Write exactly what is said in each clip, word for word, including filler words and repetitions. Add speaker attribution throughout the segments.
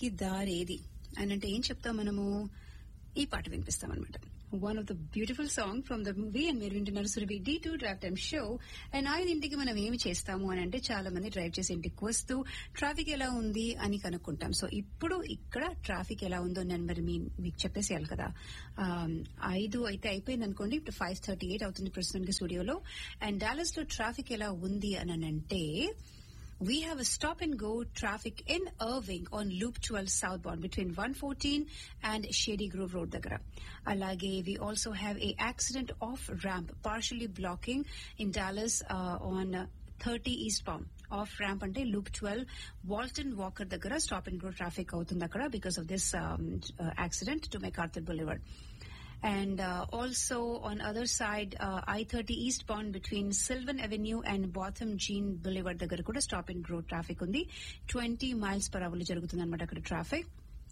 Speaker 1: ఇంటికి దారేది అని అంటే ఏం చెప్తాం మనము? ఈ పాట వినిపిస్తాం అనమాట. One of the beautiful song from the movie. And మీరు వింటున్నారు Surabhi D two drive time show. And ఐదింటికి మనం ఏమి చేస్తాము అని అంటే చాలా మంది డ్రైవ్ చేసి ఇంటికి వస్తూ ట్రాఫిక్ ఎలా ఉంది అని కనుక్కుంటాం. సో ఇప్పుడు ఇక్కడ ట్రాఫిక్ ఎలా ఉందో నేను మరి మీ మీకు చెప్పేసేయాలి కదా. ఐదు అయితే అయిపోయింది అనుకోండి, ఇప్పుడు ఫైవ్ థర్టీ ఎయిట్ అవుతుంది ప్రస్తుతానికి స్టూడియోలో. అండ్ డాలస్ లో ట్రాఫిక్ ఎలా ఉంది అని అంటే, we have a stop and go traffic in Irving on Loop twelve southbound between one fourteen and Shady Grove Road దగ్గర. అలాగే we also have a accident off ramp partially blocking in Dallas uh, on thirty eastbound. Of ramp అంటే loop twelve Walton walker దగ్గర stop and go traffic అవుతుంది అక్కడ because of this accident to MacArthur బులెవార్డ్. And uh, also on other side, uh, I thirty eastbound between Sylvan Avenue and Botham Jean Boulevard దగ్గర కూడా stop and go traffic ఉంది. Twenty miles per hour జరుగుతుంది అనమాట అక్కడ traffic.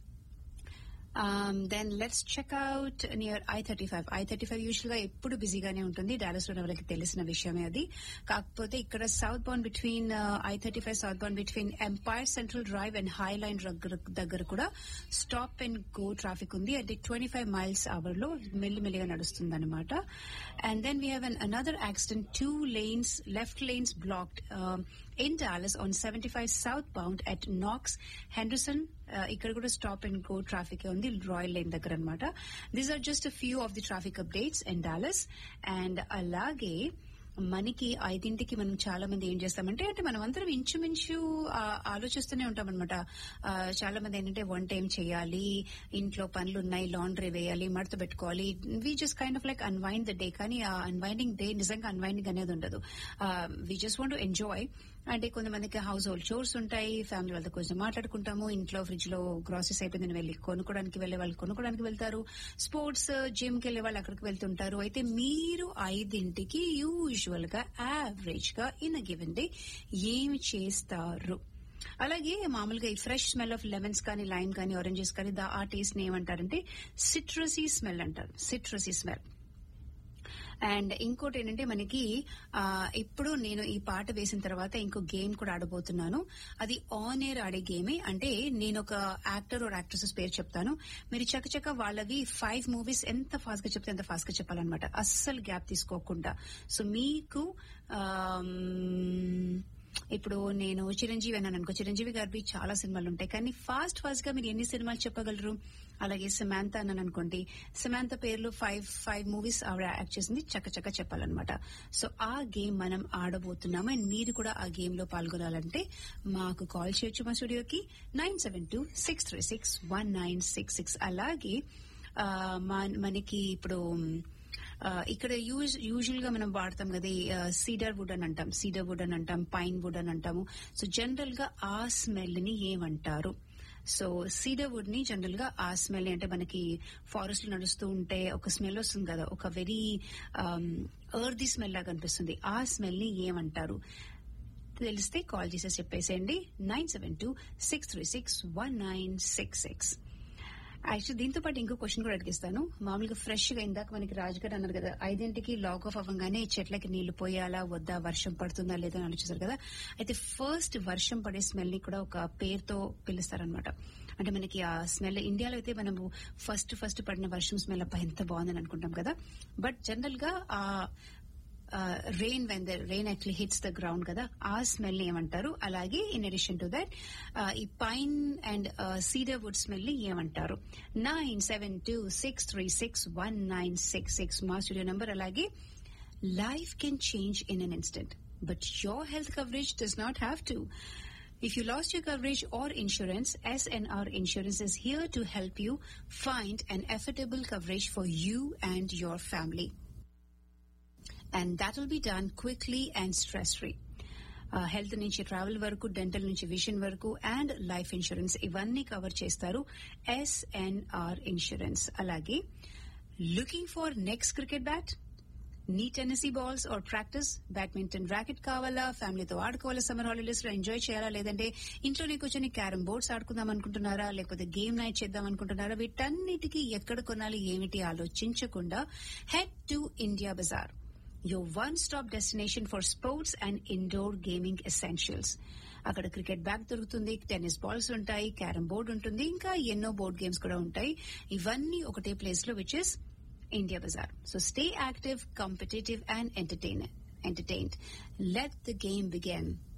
Speaker 1: Um, then let's check out near I thirty-five. I thirty-five usual గా ఎప్పుడు బిజీగానే ఉంటుంది, Dallas లో ఎవరికి తెలిసిన విషయమే అది. కాకపోతే ఇక్కడ south bound between I thirty five south bound between umpire central drive and high line దగ్గర కూడా స్టాప్ అండ్ గో ట్రాఫిక్ ఉంది. అంటే ట్వంటీ ఫైవ్ మైల్స్ అవర్ లో మెల్లిమెల్లిగా నడుస్తుంది అనమాట. And then we have an another accident, two lanes left lanes blocked in Dallas on seventy-five southbound at Knox Henderson. Uh, ఇక్కడ కూడా స్టాప్ అండ్ గో ట్రాఫిక్ ఉంది royal line దగ్గర అనమాట. These are just a few of the traffic updates in Dallas. And అలాగే మనకి ఐదింటికి మనం చాలా మంది ఏం చేస్తామంటే, అంటే మనం అందరం ఇంచుమించు ఆలోచిస్తూనే ఉంటాం అనమాట. చాలా మంది ఏంటంటే వంట ఏం చేయాలి, ఇంట్లో పనులు ఉన్నాయి, లాండ్రీ వేయాలి, మడత పెట్టుకోవాలి. We just kind of like unwind the day. కానీ ఆ అన్వైండింగ్ డే నిజంగా అన్వైండింగ్ అనేది ఉండదు. We just want to enjoy. అంటే కొంతమందికి హౌస్ హోల్డ్ చోర్స్ ఉంటాయి, ఫ్యామిలీ వాళ్ళతో కొంచెం మాట్లాడుకుంటాము, ఇంట్లో ఫ్రిడ్జ్ లో గ్రాసరీస్ అయిపోయిందని వెళ్ళి కొనుక్కోవడానికి వెళ్లే వాళ్ళు కొనుక్కోవడానికి వెళ్తారు, స్పోర్ట్స్ జిమ్ కి వెళ్లే వాళ్ళు అక్కడికి వెళ్తుంటారు. అయితే మీరు ఐదింటికి యూజువల్ గా యావరేజ్ గా ఇన్ అ గివెన్ డే ఏమి చేస్తారు? అలాగే మామూలుగా ఈ ఫ్రెష్ స్మెల్ ఆఫ్ లెమన్స్ కానీ లైమ్ కానీ ఆరెంజెస్ కానీ ఆ టేస్ట్ ని ఏమంటారంటే సిట్రసీ స్మెల్ అంటారు, సిట్రసీ స్మెల్. అండ్ ఇంకోటి ఏంటంటే మనకి ఇప్పుడు నేను ఈ పాట వేసిన తర్వాత ఇంకో గేమ్ కూడా ఆడబోతున్నాను. అది ఆన్ ఎయిర్ ఆడే గేమే. అంటే నేను ఒక యాక్టర్ ఆర్ యాక్ట్రెసెస్ పేరు చెప్తాను, మీరు చకచక వాళ్ళవి ఫైవ్ మూవీస్ ఎంత ఫాస్ట్ గా చెప్తే అంత ఫాస్ట్ గా చెప్పాలన్నమాట, అస్సలు గ్యాప్ తీసుకోకుండా. సో మీకు ఇప్పుడు నేను చిరంజీవి అన్నాను అనుకో, చిరంజీవి గారివి చాలా సినిమాలు ఉంటాయి, కానీ ఫాస్ట్ ఫాస్ట్ గా మీరు ఎన్ని సినిమాలు చెప్పగలరు? అలాగే సమాంత అన్నాను అనుకోండి, సమాంత పేర్లు ఫైవ్ ఫైవ్ మూవీస్ ఆవిడ యాక్ట్ చేసింది, చక్కచక్క చెప్పాలన్నమాట. సో ఆ గేమ్ మనం ఆడబోతున్నాము. అండ్ మీరు కూడా ఆ గేమ్ లో పాల్గొనాలంటే మాకు కాల్ చేయొచ్చు మా స్టూడియోకి nine seven two six three six one nine six six. అలాగే మనకి ఇప్పుడు ఇక్కడ యూజ్ యూజువల్ గా మనం వాడతాం కదా సీడర్ వుడ్ అని అంటాం, సీడర్ వుడ్ అని అంటాం, పైన్ వుడ్ అని అంటాము. సో జనరల్ గా ఆ స్మెల్ ని ఏమంటారు? సో సీడర్ వుడ్ ని జనరల్ గా ఆ స్మెల్ అంటే మనకి ఫారెస్ట్ లో నడుస్తూ ఉంటే ఒక స్మెల్ వస్తుంది కదా, ఒక వెరీ ఎర్దీ స్మెల్ లాగా అనిపిస్తుంది. ఆ స్మెల్ ని ఏమంటారు? తెలిస్తే కాల్ చేసి చెప్పేసేయండి nine seven two six three six one nine six six. Actually దీంతో పాటు ఇంకో క్వశ్చన్ కూడా అడిగిస్తాను. మామూలుగా ఫ్రెష్ గా ఇందాక మనకి రాజుగారు అన్నారు కదా, ఐదింటికి లాక్ ఆఫ్ అవ్వగానే చెట్లకి నీళ్లు పోయాలా వద్దా, వర్షం పడుతుందా లేదా అని ఆలోచిస్తారు కదా. అయితే ఫస్ట్ వర్షం పడే స్మెల్ ని కూడా ఒక పేరుతో పిలుస్తారనమాట. అంటే మనకి ఆ స్మెల్ ఇండియాలో అయితే మనము ఫస్ట్ ఫస్ట్ పడిన వర్షం స్మెల్ అబ్బా ఎంత బాగుందని అనుకుంటాం కదా, బట్ జనరల్ గా ఆ rain when the rain actually hits the ground కదా, ఆ స్మెల్ ని ఏమంటారు? అలాగే ఇన్ అడిషన్ టు దట్ ఈ pine and seeder would smell ని ఏమంటారు? Nine seven two six three six one nine six six మా స్టూడియో నంబర్. అలాగే life can change in an instant but your health coverage does not have to. If you lost your coverage or insurance, S N R Insurance is here to help you find an affordable coverage for you and your family. And that will be done quickly and stress-free. Health నుంచి travel వరకు, dental నుంచి vision వరకు and life insurance ఇవన్నీ cover చేస్తారు SNR insurance. అలాగే looking for next cricket bat, నీ Tennessee balls are practice badminton racket కావాలా, ఫ్యామిలీతో ఆడుకోవాలా, సమ్మర్ హాలిడేస్ లో ఎంజాయ్ చేయాలా, లేదంటే ఇంట్లోనే కూర్చొని క్యారమ్ బోర్డ్స్ ఆడుకుందాం అనుకుంటున్నారా, లేకపోతే గేమ్ నైట్ చేద్దాం అనుకుంటున్నారా, వీటన్నిటికీ ఎక్కడ కొనాలి ఏమిటి ఆలోచించకుండా head to India Bazaar, your one-stop destination for sports and indoor gaming essentials. అక్కడ క్రికెట్ బ్యాట్ దొరుకుతుంది, టెన్నిస్ బాల్స్ ఉంటాయి, క్యారమ్ బోర్డ్ ఉంటుంది, ఇంకా ఎన్నో బోర్డ్ గేమ్స్ కూడా ఉంటాయి. ఇవన్నీ ఒకటే ప్లేస్ లో, which is India Bazaar. So stay active, competitive and entertain entertained. Let the game begin.